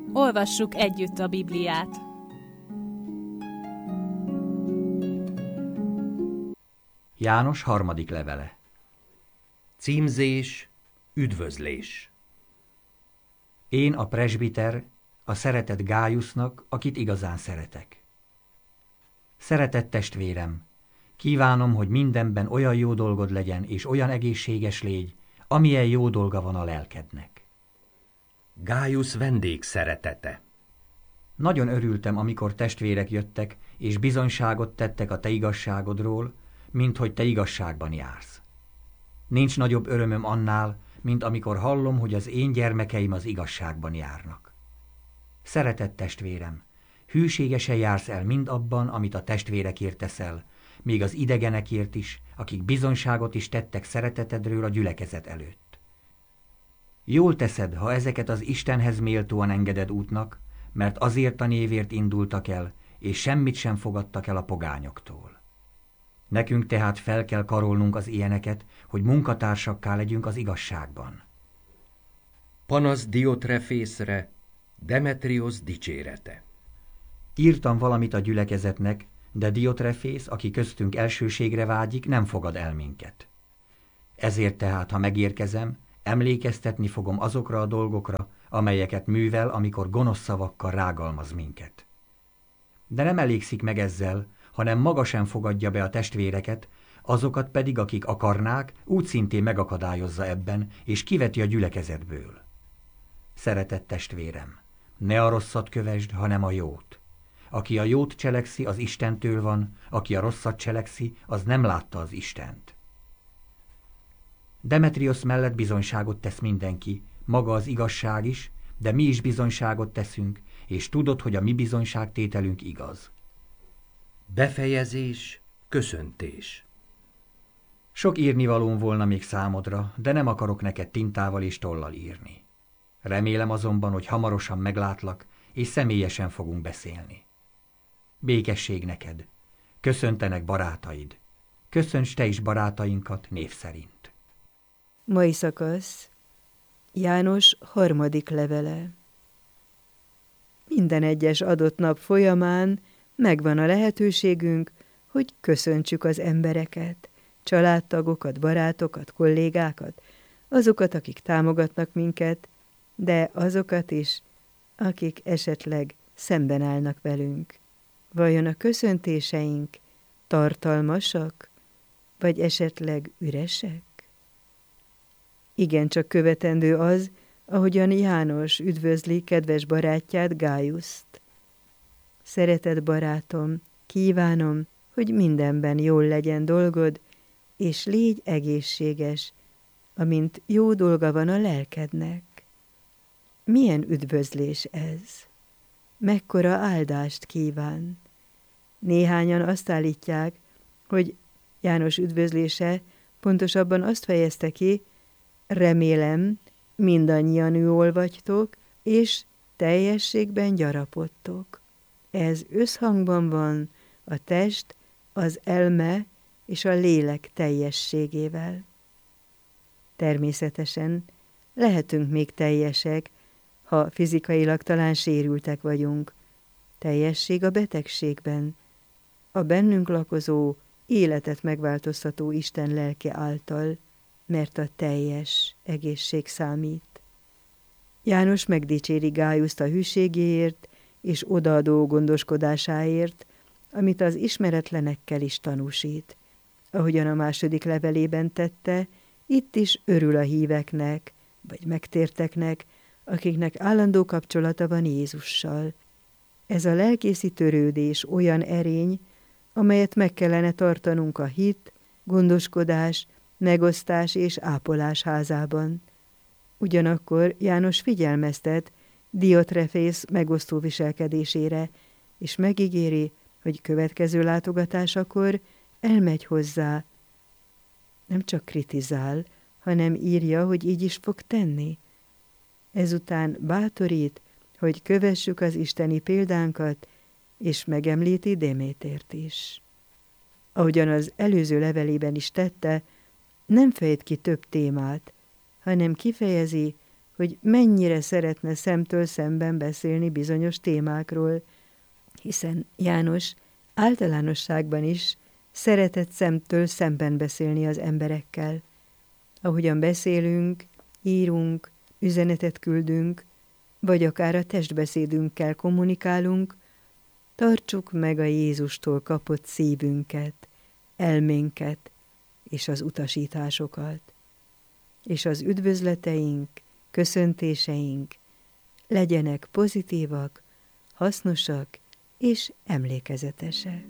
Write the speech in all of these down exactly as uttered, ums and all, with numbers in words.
Olvassuk együtt a Bibliát. János harmadik levele. Címzés, üdvözlés. Én a presbiter, a szeretett Gájusznak, akit igazán szeretek. Szeretett testvérem, kívánom, hogy mindenben olyan jó dolgod legyen, és olyan egészséges légy, amilyen jó dolga van a lelkednek. Gájusz vendég szeretete. Nagyon örültem, amikor testvérek jöttek, és bizonyságot tettek a te igazságodról, mint hogy te igazságban jársz. Nincs nagyobb örömöm annál, mint amikor hallom, hogy az én gyermekeim az igazságban járnak. Szeretett testvérem, hűségesen jársz el mind abban, amit a testvérekért teszel, még az idegenekért is, akik bizonyságot is tettek szeretetedről a gyülekezet előtt. Jól teszed, ha ezeket az Istenhez méltóan engeded útnak, mert azért a névért indultak el, és semmit sem fogadtak el a pogányoktól. Nekünk tehát fel kell karolnunk az ilyeneket, hogy munkatársakká legyünk az igazságban. Panasz Diotrefészre, Demetriosz dicsérete. Írtam valamit a gyülekezetnek, de Diotrefész, aki köztünk elsőségre vágyik, nem fogad el minket. Ezért tehát, ha megérkezem, emlékeztetni fogom azokra a dolgokra, amelyeket művel, amikor gonosz szavakkal rágalmaz minket. De nem elégszik meg ezzel, hanem maga sem fogadja be a testvéreket, azokat pedig, akik akarnák, úgy szintén megakadályozza ebben, és kiveti a gyülekezetből. Szeretett testvérem, ne a rosszat kövesd, hanem a jót. Aki a jót cselekszi, az Istentől van, aki a rosszat cselekszi, az nem látta az Istent. Demetriosz mellett bizonyságot tesz mindenki, maga az igazság is, de mi is bizonyságot teszünk, és tudod, hogy a mi bizonyságtételünk igaz. Befejezés, köszöntés. Sok írnivalóm volna még számodra, de nem akarok neked tintával és tollal írni. Remélem azonban, hogy hamarosan meglátlak, és személyesen fogunk beszélni. Békesség neked. Köszöntenek barátaid. Köszönts te is barátainkat név szerint. Mai szakasz. János harmadik levele. Minden egyes adott nap folyamán megvan a lehetőségünk, hogy köszöntsük az embereket, családtagokat, barátokat, kollégákat, azokat, akik támogatnak minket, de azokat is, akik esetleg szemben állnak velünk. Vajon a köszöntéseink tartalmasak, vagy esetleg üresek? Igencsak követendő az, ahogyan János üdvözli kedves barátját, Gájuszt. Szeretett barátom, kívánom, hogy mindenben jól legyen dolgod, és légy egészséges, amint jó dolga van a lelkednek. Milyen üdvözlés ez? Mekkora áldást kíván? Néhányan azt állítják, hogy János üdvözlése pontosabban azt fejezte ki, remélem, mindannyian jól vagytok, és teljességben gyarapodtok. Ez összhangban van a test, az elme és a lélek teljességével. Természetesen lehetünk még teljesek, ha fizikailag talán sérültek vagyunk. Teljesség a betegségben, a bennünk lakozó, életet megváltoztató Isten lelke által, mert a teljes egészség számít. János megdicséri Gájuszt a hűségéért és odaadó gondoskodásáért, amit az ismeretlenekkel is tanúsít. Ahogyan a második levelében tette, itt is örül a híveknek, vagy megtérteknek, akiknek állandó kapcsolata van Jézussal. Ez a lelkészi törődés olyan erény, amelyet meg kellene tartanunk a hit, gondoskodás, megosztás és ápolás házában. Ugyanakkor János figyelmeztet Diotrefész megosztó viselkedésére, és megígéri, hogy következő látogatásakor elmegy hozzá. Nem csak kritizál, hanem írja, hogy így is fog tenni. Ezután bátorít, hogy kövessük az isteni példánkat, és megemlíti Démétért is. Ahogyan az előző levelében is tette, nem fejt ki több témát, hanem kifejezi, hogy mennyire szeretne szemtől szemben beszélni bizonyos témákról, hiszen János általánosságban is szeretett szemtől szemben beszélni az emberekkel. Ahogyan beszélünk, írunk, üzenetet küldünk, vagy akár a testbeszédünkkel kommunikálunk, tartsuk meg a Jézustól kapott szívünket, elménket és az utasításokat. És az üdvözleteink, köszöntéseink legyenek pozitívak, hasznosak és emlékezetesek.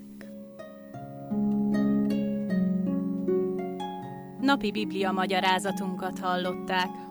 Napi Biblia magyarázatunkat hallották.